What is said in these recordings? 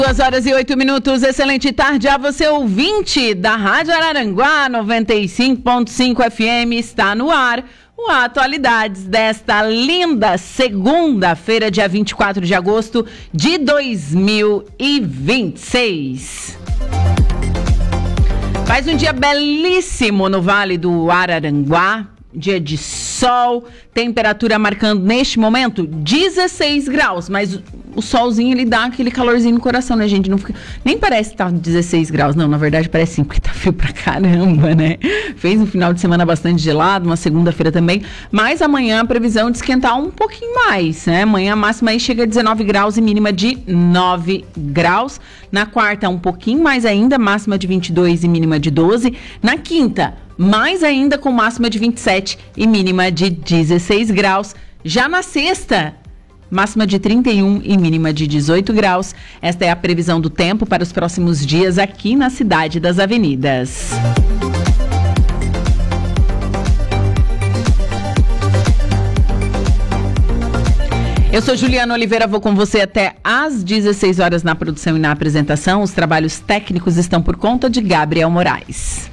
2h08, excelente tarde a você, ouvinte da Rádio Araranguá 95.5 FM, está no ar o Atualidades desta linda segunda-feira, dia 24 de agosto de 2026. Faz um dia belíssimo no Vale do Araranguá, dia de sol, temperatura marcando neste momento 16 graus, mas o solzinho ele dá aquele calorzinho no coração, né, gente? Não fica, nem parece que tá 16 graus, não, na verdade parece sim, porque tá frio pra caramba, né? Fez um final de semana bastante gelado, uma segunda-feira também, mas amanhã a previsão de esquentar um pouquinho mais, né? Amanhã a máxima aí chega a 19 graus e mínima de 9 graus. Na quarta um pouquinho mais ainda, máxima de 22 e mínima de 12. Na quinta, mais ainda com máxima de 27 e mínima de 16 graus. Já na sexta, máxima de 31 e mínima de 18 graus. Esta é a previsão do tempo para os próximos dias aqui na Cidade das Avenidas. Eu sou Juliana Oliveira, vou com você até às 16 horas na produção e na apresentação. Os trabalhos técnicos estão por conta de Gabriel Moraes.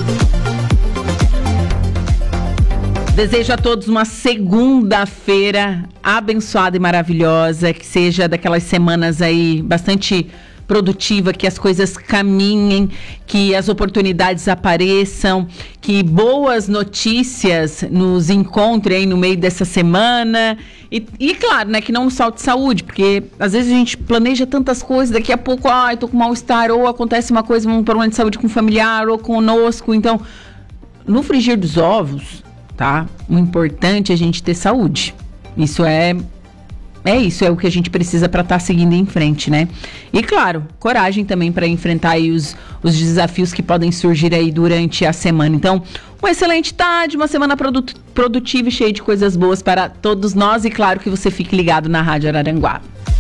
Desejo a todos uma segunda-feira abençoada e maravilhosa, que seja daquelas semanas aí bastante produtiva, que as coisas caminhem, que as oportunidades apareçam, que boas notícias nos encontrem aí no meio dessa semana e claro, né, que não nos falte saúde, porque às vezes a gente planeja tantas coisas, daqui a pouco, tô com mal-estar, ou acontece uma coisa, um problema de saúde com um familiar, ou conosco, então, no frigir dos ovos, tá? O importante é a gente ter saúde. Isso é o que a gente precisa para estar seguindo em frente, né? E claro, coragem também para enfrentar aí os desafios que podem surgir aí durante a semana. Então, uma excelente tarde, uma semana produtiva e cheia de coisas boas para todos nós e claro que você fique ligado na Rádio Araranguá.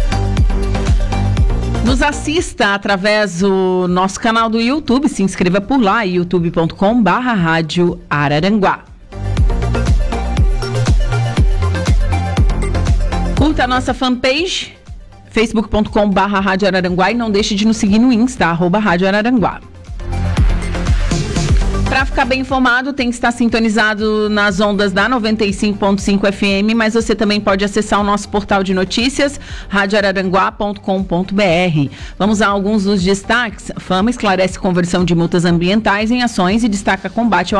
Nos assista através do nosso canal do YouTube, se inscreva por lá, youtube.com/Rádio Araranguá. Curta a nossa fanpage, facebook.com/Rádio Araranguá e não deixe de nos seguir no Insta, @Rádio Araranguá. Para ficar bem informado, tem que estar sintonizado nas ondas da 95.5 FM, mas você também pode acessar o nosso portal de notícias, radioararanguá.com.br. Vamos a alguns dos destaques. Fama esclarece conversão de multas ambientais em ações e destaca combate ao